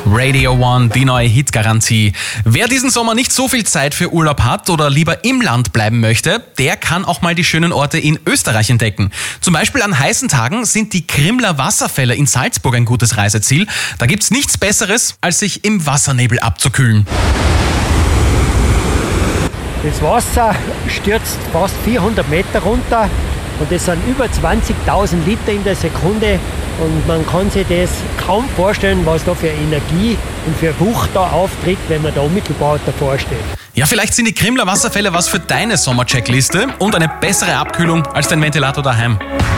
Radio One, die neue Hitgarantie. Wer diesen Sommer nicht so viel Zeit für Urlaub hat oder lieber im Land bleiben möchte, der kann auch mal die schönen Orte in Österreich entdecken. Zum Beispiel an heißen Tagen sind die Krimler Wasserfälle in Salzburg ein gutes Reiseziel. Da gibt's nichts Besseres, als sich im Wassernebel abzukühlen. Das Wasser stürzt fast 400 Meter runter und das sind über 20.000 Liter in der Sekunde und man kann sich das kaum vorstellen, was da für Energie und für Wucht da auftritt, wenn man da unmittelbar davor steht. Ja, vielleicht sind die Krimler Wasserfälle was für deine Sommercheckliste und eine bessere Abkühlung als dein Ventilator daheim.